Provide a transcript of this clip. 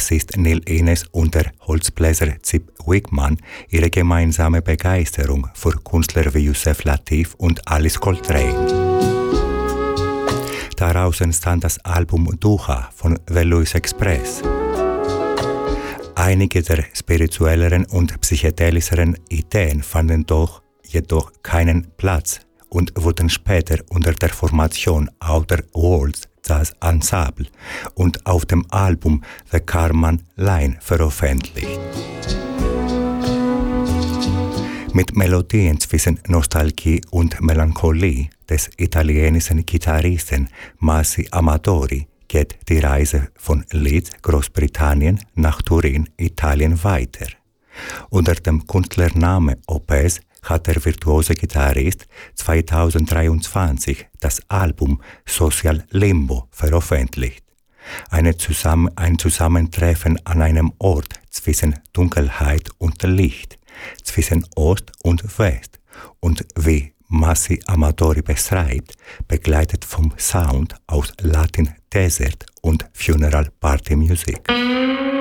Bassist Neil Innes und der Holzbläser Zip Wigman ihre gemeinsame Begeisterung für Künstler wie Yusef Lateef und Alice Coltrane. Daraus entstand das Album Duha von The Louis Express. Einige der spirituelleren und psychedelischeren Ideen fanden jedoch keinen Platz und wurden später unter der Formation Outer Worlds Jazz Ensemble und auf dem Album The Carman Line veröffentlicht. Mit Melodien zwischen Nostalgie und Melancholie des italienischen Gitarristen Massi Amatori geht die Reise von Leeds, Großbritannien nach Turin, Italien weiter. Unter dem Künstlername Opes hat der virtuose Gitarrist 2023 das Album Social Limbo veröffentlicht. Ein Zusammentreffen an einem Ort zwischen Dunkelheit und Licht, zwischen Ost und West und wie Massi Amatori beschreibt, begleitet vom Sound aus Latin Desert und Funeral Party Music.